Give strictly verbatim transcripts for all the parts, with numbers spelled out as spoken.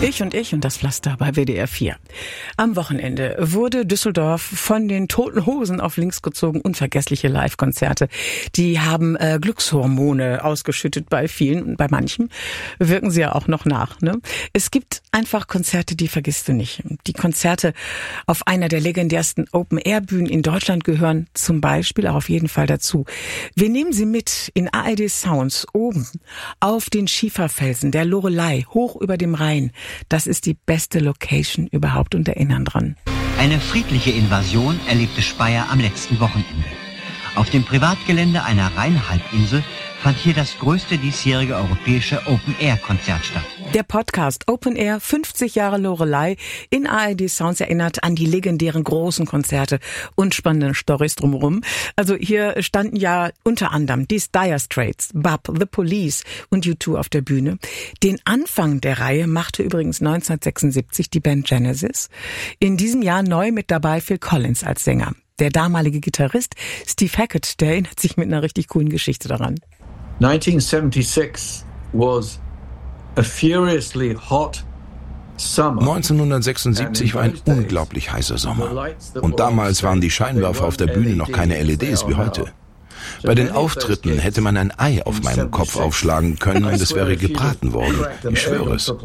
Ich und ich und das Pflaster bei W D R vier. Am Wochenende wurde Düsseldorf von den Toten Hosen auf links gezogen. Unvergessliche Live-Konzerte. Die haben äh, Glückshormone ausgeschüttet bei vielen und bei manchen wirken sie ja auch noch nach. Ne? Es gibt einfach Konzerte, die vergisst du nicht. Die Konzerte auf einer der legendärsten Open-Air-Bühnen in Deutschland gehören zum Beispiel auch auf jeden Fall dazu. Wir nehmen sie mit in A R D Sounds oben auf den Schieferfelsen der Loreley hoch über dem Rhein. Das ist die beste Location überhaupt und erinnern dran. Eine friedliche Invasion erlebte Speyer am letzten Wochenende. Auf dem Privatgelände einer Rheinhalbinsel fand hier das größte diesjährige europäische Open-Air-Konzert statt. Der Podcast Open Air fünfzig Jahre Loreley in A R D Sounds erinnert an die legendären großen Konzerte und spannenden Storys drumherum. Also hier standen ja unter anderem die Dire Straits, Bab, The Police und U zwei auf der Bühne. Den Anfang der Reihe machte übrigens neunzehnhundertsechsundsiebzig die Band Genesis. In diesem Jahr neu mit dabei Phil Collins als Sänger. Der damalige Gitarrist Steve Hackett, der erinnert sich mit einer richtig coolen Geschichte daran. neunzehnhundertsechsundsiebzig was a furiously hot summer. neunzehnhundertsechsundsiebzig war ein unglaublich heißer Sommer. Und damals waren die Scheinwerfer auf der Bühne noch keine L E Ds wie heute. Bei den Auftritten hätte man ein Ei auf meinem Kopf aufschlagen können und es wäre gebraten worden. Ich schwöre es.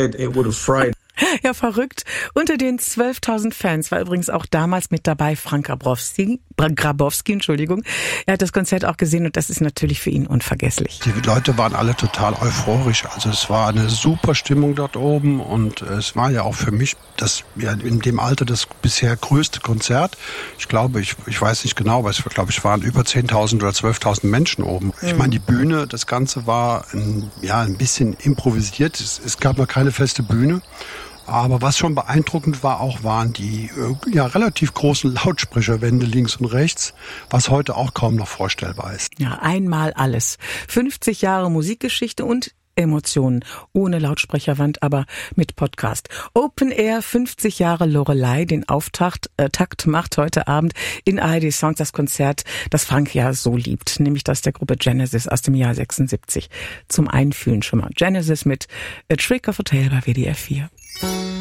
Ja, verrückt. Unter den zwölftausend Fans war übrigens auch damals mit dabei Frank Grabowski, Grabowski, Entschuldigung. Er hat das Konzert auch gesehen und das ist natürlich für ihn unvergesslich. Die Leute waren alle total euphorisch. Also es war eine super Stimmung dort oben und es war ja auch für mich das ja, in dem Alter das bisher größte Konzert. Ich glaube, ich, ich weiß nicht genau, aber ich glaube, es waren über zehntausend oder zwölftausend Menschen oben. Mhm. Ich meine, die Bühne, das Ganze war ein, ja, ein bisschen improvisiert. Es, es gab noch keine feste Bühne. Aber was schon beeindruckend war, auch waren die ja relativ großen Lautsprecherwände links und rechts, was heute auch kaum noch vorstellbar ist. Ja, einmal alles. fünfzig Jahre Musikgeschichte und Emotionen. Ohne Lautsprecherwand, aber mit Podcast. Open Air, fünfzig Jahre Loreley. Den Auftakt äh, Takt macht heute Abend in A R D Sounds das Konzert, das Frank ja so liebt. Nämlich das der Gruppe Genesis aus dem Jahr sechsundsiebzig. Zum Einfühlen schon mal. Genesis mit A Trick of a Tale bei W D R vier.